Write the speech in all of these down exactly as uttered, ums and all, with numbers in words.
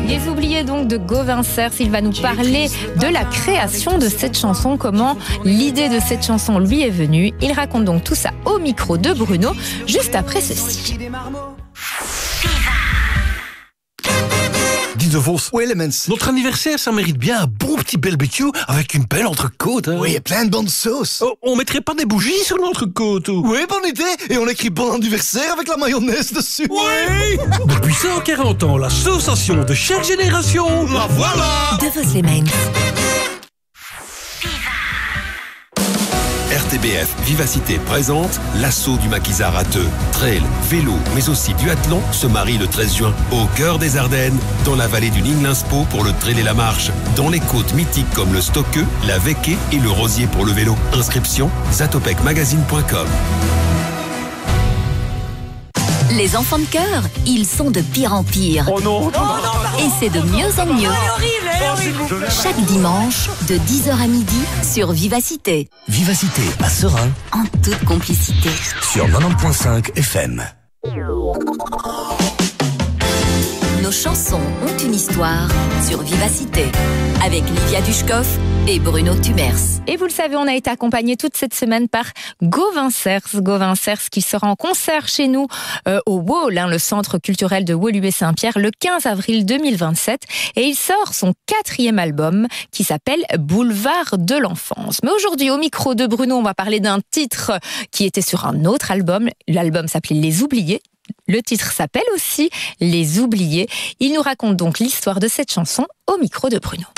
Les oubliés donc de Gauvin Cers, il va nous parler de la création de cette chanson, comment l'idée de cette chanson lui est venue. Il raconte donc tout ça au micro de Bruno, juste après ceci. Dis de Vos, Oui, les mens. notre anniversaire, ça mérite bien un bon petit barbecue avec une belle entrecôte. Hein. Oui, et plein de bonnes sauces. Oh, on mettrait pas des bougies sur l'entrecôte ou... Oui, bonne idée. Et on écrit bon anniversaire avec la mayonnaise dessus. Oui. Depuis cent quarante ans, l'association de chaque génération. La voilà. De Vos les Mains. R T B F Vivacité présente l'assaut du maquisard à deux. Trail, vélo, mais aussi duathlon se marie le treize juin au cœur des Ardennes, dans la vallée du Ninglinspot pour le trail et la marche, dans les côtes mythiques comme le Stockeux, la Véqué et le Rosier pour le vélo. Inscription zatopek magazine point com. Les enfants de cœur, ils sont de pire en pire. Oh non. Et c'est de mieux en mieux. Chaque dimanche, de dix heures à midi, sur Vivacité. Vivacité à Serein En toute complicité. sur quatre-vingt-dix point cinq F M. Nos chansons ont une histoire sur Vivacité. Avec Livia Dushkov et Bruno Tumers. Et vous le savez, on a été accompagné toute cette semaine par Gauvin Cers. Gauvin Cers qui sera en concert chez nous euh, au Wall, hein, le centre culturel de Woluwe-Saint-Pierre, le quinze avril deux mille vingt-sept. Et il sort son quatrième album qui s'appelle Boulevard de l'enfance. Mais aujourd'hui, au micro de Bruno, on va parler d'un titre qui était sur un autre album. L'album s'appelait Les Oubliés. Le titre s'appelle aussi Les Oubliés. Il nous raconte donc l'histoire de cette chanson au micro de Bruno.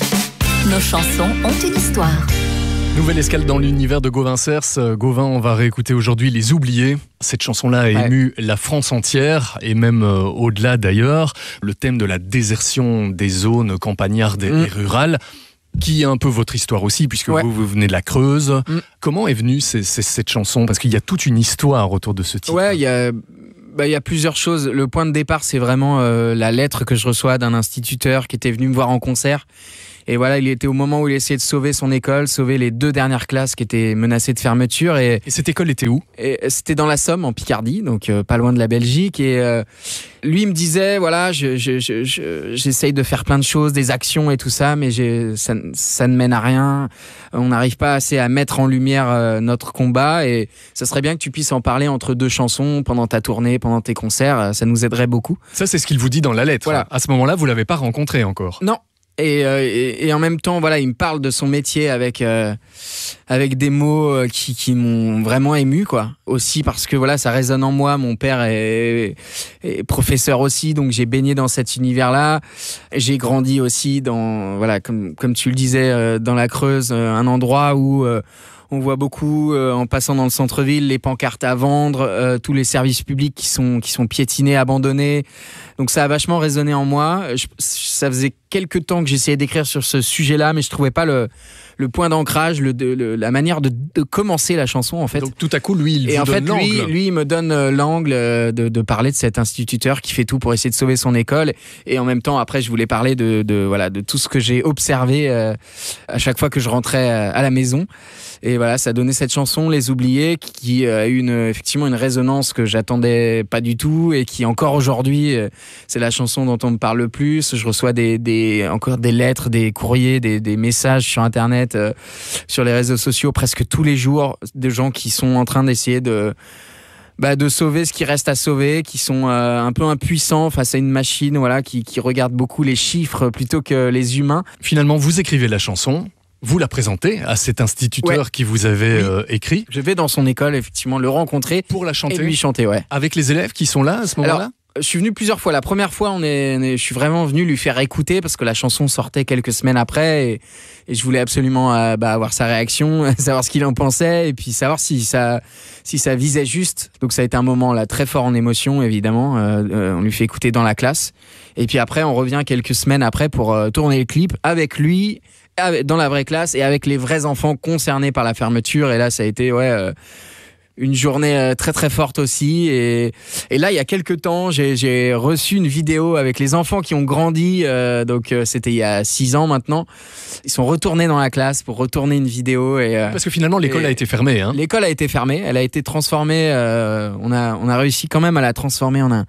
Nos chansons ont une histoire. Nouvelle escale dans l'univers de Gauvin Cers. Gauvin, on va réécouter aujourd'hui Les Oubliés. Cette chanson-là a Ouais. ému la France entière et même euh, au-delà d'ailleurs. Le thème de la désertion des zones campagnardes et Mm. rurales, qui est un peu votre histoire aussi, puisque Ouais. vous, vous venez de la Creuse. Mm. Comment est venue ces- ces- cette chanson? Parce qu'il y a toute une histoire autour de ce titre. Ouais, il y a, bah, il y a plusieurs choses. Le point de départ, c'est vraiment euh, la lettre que je reçois d'un instituteur qui était venu me voir en concert. Et voilà, il était au moment où il essayait de sauver son école, sauver les deux dernières classes qui étaient menacées de fermeture. Et, Et cette école était où? et c'était dans la Somme, en Picardie, donc euh, pas loin de la Belgique. Et euh, lui, il me disait, voilà, je, je, je, je- j'essaye de faire plein de choses, des actions et tout ça, mais j'ai, ça, ça ne mène à rien. On n'arrive pas assez à mettre en lumière euh, notre combat. Et ça serait bien que tu puisses en parler entre deux chansons pendant ta tournée, pendant tes concerts. Ça nous aiderait beaucoup. Ça, c'est ce qu'il vous dit dans la lettre. Voilà. À ce moment-là, vous l'avez pas rencontré encore. Non. Et, euh, et, et en même temps, voilà, il me parle de son métier avec, euh, avec des mots euh, qui, qui m'ont vraiment ému, quoi. Aussi parce que voilà, ça résonne en moi. Mon père est, est professeur aussi, donc j'ai baigné dans cet univers-là. J'ai grandi aussi dans, voilà, comme, comme tu le disais, euh, dans la Creuse, euh, un endroit où euh, on voit beaucoup, euh, en passant dans le centre-ville, les pancartes à vendre, euh, tous les services publics qui sont, qui sont piétinés, abandonnés. Donc ça a vachement résonné en moi. Je, ça faisait quelques temps que j'essayais d'écrire sur ce sujet-là, mais je trouvais pas le, le point d'ancrage, le, de, le, la manière de, de commencer la chanson, en fait. Donc tout à coup, lui, il Et vous en fait, donne lui, l'angle. lui, il me donne euh, l'angle euh, de, de parler de cet instituteur qui fait tout pour essayer de sauver son école. Et en même temps, après, je voulais parler de, de, voilà, de tout ce que j'ai observé euh, à chaque fois que je rentrais euh, à la maison. Et voilà, ça a donné cette chanson, Les Oubliés, qui a eu une, effectivement une résonance que j'attendais pas du tout et qui encore aujourd'hui, euh, c'est la chanson dont on me parle le plus. Je reçois des, des, encore des lettres, des courriers, des, des messages sur Internet, euh, sur les réseaux sociaux presque tous les jours, de gens qui sont en train d'essayer de... Bah, de sauver ce qui reste à sauver, qui sont euh, un peu impuissants face à une machine, voilà, qui, qui regarde beaucoup les chiffres plutôt que les humains. Finalement, vous écrivez la chanson, vous la présentez à cet instituteur Ouais. qui vous avait Oui. euh, écrit Je vais dans son école, effectivement, le rencontrer pour la et chanter lui chanter, ouais. avec les élèves qui sont là à ce moment-là. Alors, je suis venu plusieurs fois. La première fois, on est, on est- je suis vraiment venu lui faire écouter parce que la chanson sortait quelques semaines après et, et je voulais absolument euh, bah, avoir sa réaction, savoir ce qu'il en pensait et puis savoir si ça, si ça visait juste. Donc ça a été un moment là très fort en émotion, évidemment. Euh, euh, on lui fait écouter dans la classe et puis après on revient quelques semaines après pour euh, tourner le clip avec lui, avec- dans la vraie classe et avec les vrais enfants concernés par la fermeture. Et là, ça a été ouais. Euh, une journée euh, très très forte aussi et, et là il y a quelques temps j'ai, j'ai reçu une vidéo avec les enfants qui ont grandi euh, donc euh, c'était il y a six ans maintenant. Ils sont retournés dans la classe pour retourner une vidéo et euh, Parce que finalement, l'école et- a été fermée. Hein. l'école a été fermée, elle a été transformée, euh, on, a, on a réussi quand même à la transformer en un,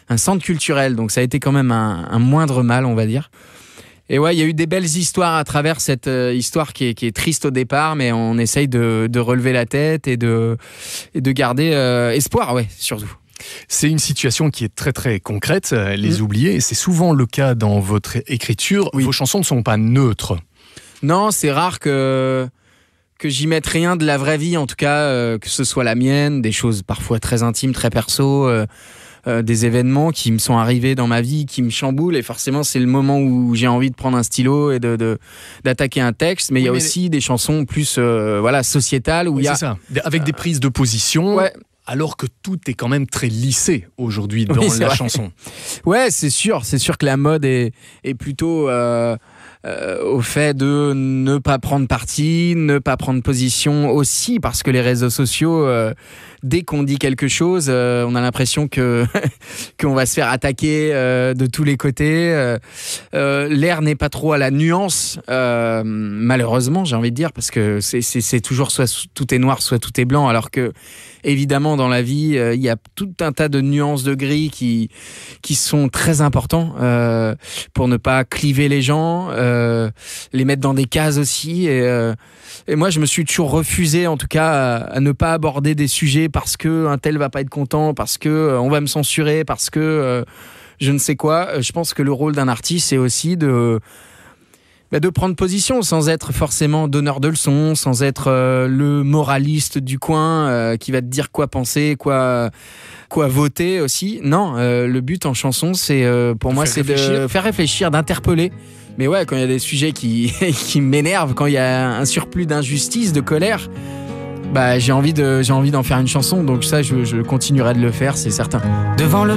un centre culturel, donc ça a été quand même un, un moindre mal, on va dire. Et ouais, il y a eu des belles histoires à travers cette euh, histoire qui est, qui est triste au départ, mais on essaye de, de relever la tête et de, et de garder euh, espoir, ouais, surtout. C'est une situation qui est très très concrète, les mmh. oubliés, et c'est souvent le cas dans votre écriture. Oui. Vos chansons ne sont pas neutres. Non, c'est rare que, que j'y mette rien de la vraie vie, en tout cas, euh, que ce soit la mienne, des choses parfois très intimes, très perso, euh, euh, des événements qui me sont arrivés dans ma vie, qui me chamboulent, et forcément c'est le moment où j'ai envie de prendre un stylo et de, de, d'attaquer un texte, mais il oui, y a aussi les... des chansons plus euh, voilà, sociétales, où il oui, y a... c'est ça, avec des prises de position... Ouais. Alors que tout est quand même très lissé aujourd'hui dans oui, la vrai. chanson. Ouais, c'est sûr, c'est sûr que la mode est, est plutôt euh, euh, au fait de ne pas prendre parti, ne pas prendre position aussi, parce que les réseaux sociaux, euh, dès qu'on dit quelque chose, euh, on a l'impression que qu'on va se faire attaquer euh, de tous les côtés. Euh, euh, l'air n'est pas trop à la nuance, euh, malheureusement, j'ai envie de dire, parce que c'est, c'est, c'est toujours soit tout est noir, soit tout est blanc, alors que évidemment, dans la vie, euh, il y a tout un tas de nuances de gris qui, qui sont très importants euh, pour ne pas cliver les gens, euh, les mettre dans des cases aussi. Et, euh, et moi, je me suis toujours refusé, en tout cas, à, à ne pas aborder des sujets parce qu'un tel va pas être content, parce qu'on euh, va me censurer, parce que euh, je ne sais quoi. Je pense que le rôle d'un artiste, c'est aussi de... Bah de prendre position sans être forcément donneur de leçons, sans être euh, le moraliste du coin euh, qui va te dire quoi penser, quoi, quoi voter aussi. Non, euh, le but en chanson, c'est euh, pour de moi, c'est réfléchir. de faire réfléchir, d'interpeller. Mais ouais, quand il y a des sujets qui, qui m'énervent, quand il y a un surplus d'injustice, de colère, bah, j'ai envie de, j'ai envie d'en faire une chanson. Donc ça, je, je continuerai de le faire, c'est certain. Devant le